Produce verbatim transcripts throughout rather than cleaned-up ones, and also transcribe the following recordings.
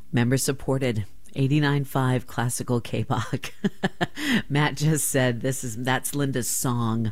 Member supported. eighty-nine point five Classical K-Bach. Matt just said this is that's Linda's song.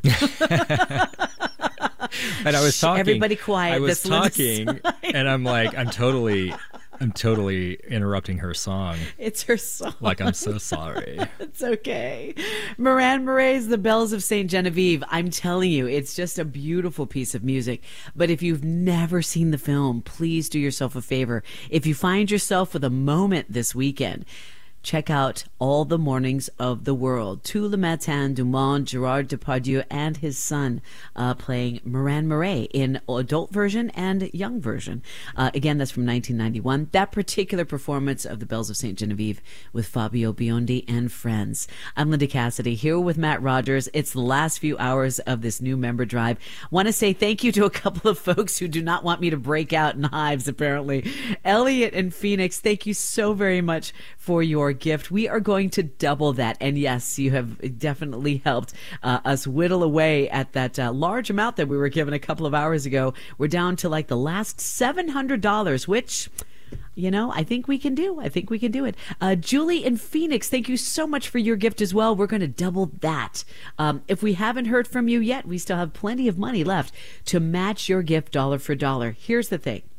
And I was talking. Everybody quiet. I was this talking, and I'm like, I'm totally, I'm totally interrupting her song. It's her song. Like, I'm so sorry. It's okay. Moran Murray's The Bells of Saint Genevieve. I'm telling you, it's just a beautiful piece of music. But if you've never seen the film, please do yourself a favor. If you find yourself with a moment this weekend, check out All the Mornings of the World. Tout le Matin du Monde, Gerard Depardieu and his son uh, playing Moran Murray in adult version and young version. Uh, again, that's from nineteen ninety-one. That particular performance of The Bells of Saint Genevieve with Fabio Biondi and friends. I'm Linda Cassidy here with Matt Rogers. It's the last few hours of this new member drive. Want to say thank you to a couple of folks who do not want me to break out in hives, apparently. Elliot and Phoenix, thank you so very much for your gift. We are going to double that. And yes, you have definitely helped uh, us whittle away at that uh, large amount that we were given a couple of hours ago. We're down to like the last seven hundred dollars, which, you know, I think we can do. I think we can do it. Uh, Julie in Phoenix, thank you so much for your gift as well. We're going to double that. Um, if we haven't heard from you yet, we still have plenty of money left to match your gift dollar for dollar. Here's the thing.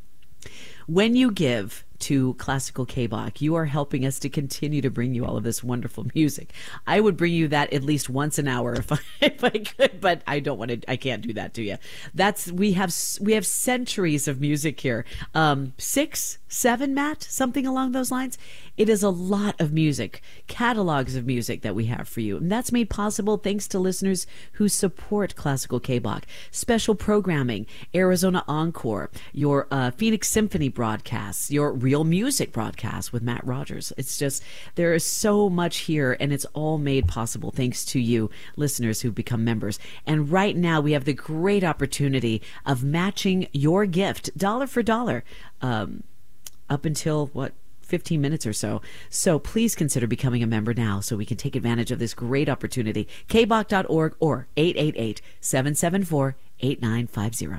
When you give to Classical K-Bach, you are helping us to continue to bring you all of this wonderful music. I would bring you that at least once an hour if I, if I could, but I don't want to. I can't do that to you. That's we have we have centuries of music here. Um, six, seven, Matt, something along those lines. It is a lot of music, catalogs of music that we have for you, and that's made possible thanks to listeners who support Classical K-Bach. Special programming, Arizona Encore, your uh, Phoenix Symphony broadcasts, your Real Music broadcast with Matt Rogers. It's just, there is so much here, and it's all made possible thanks to you, listeners who've become members. And right now, we have the great opportunity of matching your gift dollar for dollar um, up until, what, fifteen minutes or so. So please consider becoming a member now so we can take advantage of this great opportunity. K Bach dot org or eight eight eight, seven seven four, eight nine five zero.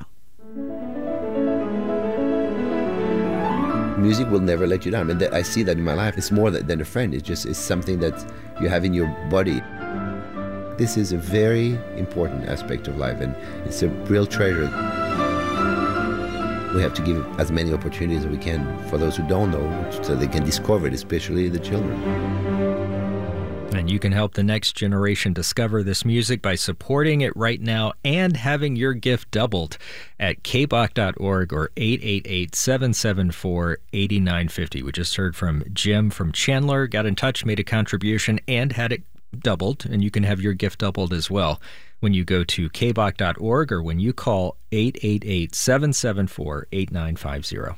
Music will never let you down. I mean, I see that in my life. It's more than a friend. It's just it's something that you have in your body. This is a very important aspect of life, and it's a real treasure. We have to give as many opportunities as we can for those who don't know, so they can discover it, especially the children. And you can help the next generation discover this music by supporting it right now and having your gift doubled at K Bach dot org or eight eight eight, seven seven four, eight nine five zero. We just heard from Jim from Chandler, got in touch, made a contribution, and had it doubled, and you can have your gift doubled as well when you go to K Bach dot org or when you call eight eight eight, seven seven four, eight nine five zero.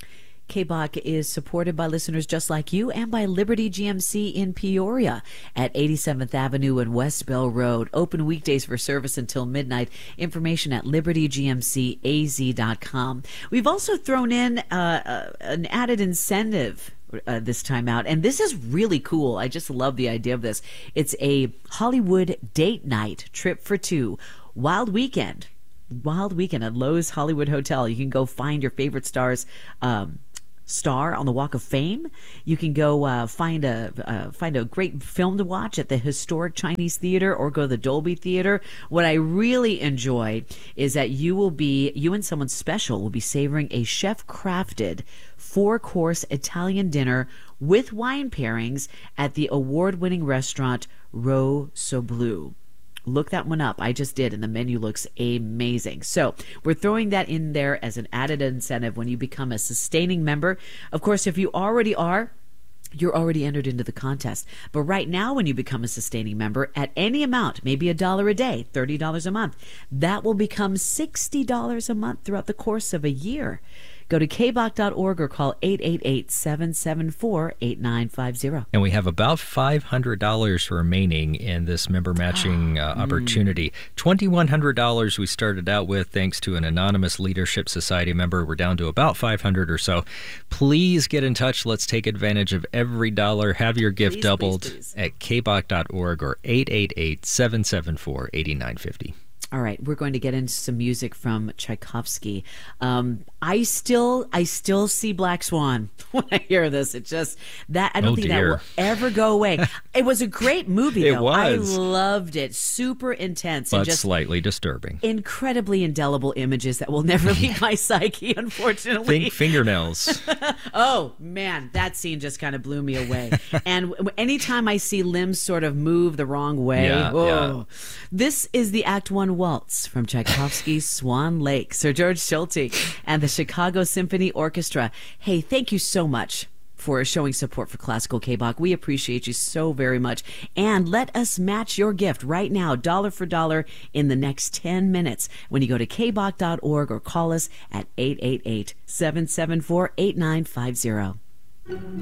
K-Bach is supported by listeners just like you and by Liberty G M C in Peoria at eighty-seventh Avenue and West Bell Road. Open weekdays for service until midnight. Information at liberty g m c a z dot com. We've also thrown in uh, uh, an added incentive Uh, this time out, and this is really cool. I just love the idea of this. It's a Hollywood date night trip for two. Wild weekend. Wild weekend at Lowe's Hollywood Hotel. You can go find your favorite stars um, star on the Walk of Fame. You can go uh, find a uh, find a great film to watch at the historic Chinese Theater or go to the Dolby Theater. What I really enjoy is that you will be, you and someone special will be savoring a chef-crafted four-course Italian dinner with wine pairings at the award-winning restaurant Rosso Blu. Look that one up. I just did, and the menu looks amazing. So we're throwing that in there as an added incentive when you become a sustaining member. Of course, if you already are, you're already entered into the contest. But right now, when you become a sustaining member at any amount, maybe a dollar a day, thirty dollars a month, that will become sixty dollars a month throughout the course of a year. Go to K Bach dot org or call eight eight eight, seven seven four, eight nine five zero. And we have about five hundred dollars remaining in this member matching uh, opportunity. two thousand one hundred dollars we started out with thanks to an anonymous Leadership Society member. We're down to about five hundred dollars or so. Please get in touch. Let's take advantage of every dollar. Have your gift please, doubled please, please. at K Bach dot org or eight eight eight, seven seven four, eight nine five zero. All right, we're going to get into some music from Tchaikovsky. Um, I still, I still see Black Swan when I hear this. It just that I don't Oh, think dear. that will ever go away. It was a great movie, It though. was. I loved it. Super intense But and just slightly disturbing. incredibly indelible images that will never leave my psyche. Unfortunately, Think fingernails. oh man, that scene just kind of blew me away. And w- anytime I see limbs sort of move the wrong way, Yeah, oh. yeah. This is the Act One waltz from Tchaikovsky's Swan Lake. Sir George Schulte and the Chicago Symphony Orchestra. Hey, thank you so much for showing support for Classical K-Bach. We appreciate you so very much. And let us match your gift right now, dollar for dollar, in the next ten minutes when you go to k bach dot org or call us at eight eight eight, seven seven four, eight nine five zero.